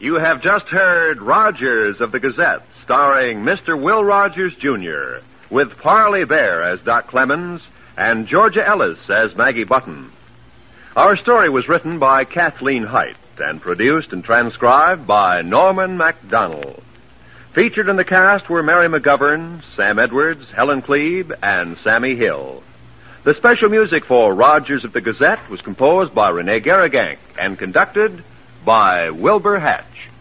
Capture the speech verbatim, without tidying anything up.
You have just heard Rogers of the Gazette, starring Mister Will Rogers, Junior, with Parley Bear as Doc Clemens and Georgia Ellis as Maggie Button. Our story was written by Kathleen Height and produced and transcribed by Norman MacDonald. Featured in the cast were Mary McGovern, Sam Edwards, Helen Klebe, and Sammy Hill. The special music for Rogers of the Gazette was composed by Rene Garrigank and conducted by Wilbur Hatch.